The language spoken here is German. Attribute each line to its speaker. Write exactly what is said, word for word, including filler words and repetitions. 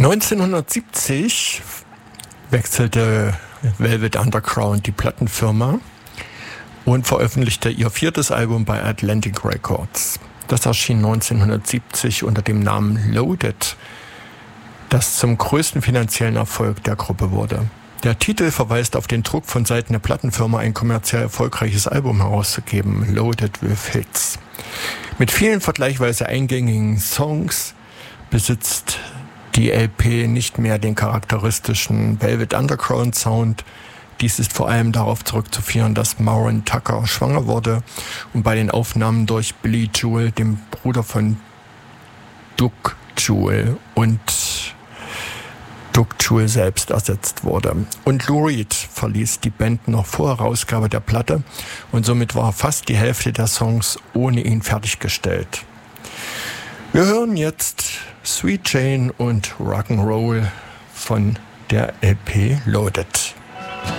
Speaker 1: neunzehnhundertsiebzig wechselte Velvet Underground die Plattenfirma und veröffentlichte ihr viertes Album bei Atlantic Records. Das erschien neunzehnhundertsiebzig unter dem Namen Loaded, das zum größten finanziellen Erfolg der Gruppe wurde. Der Titel verweist auf den Druck von Seiten der Plattenfirma, ein kommerziell erfolgreiches Album herauszugeben, Loaded with Hits. Mit vielen vergleichsweise eingängigen Songs besitzt die L P nicht mehr den charakteristischen Velvet Underground Sound. Dies ist vor allem darauf zurückzuführen, dass Maureen Tucker schwanger wurde und bei den Aufnahmen durch Billy Joel, dem Bruder von Doug Joel, und Doug Joel selbst ersetzt wurde. Und Lou Reed verließ die Band noch vor Herausgabe der Platte und somit war fast die Hälfte der Songs ohne ihn fertiggestellt. Wir hören jetzt Sweet Jane und Rock'n'Roll von der L P Loaded.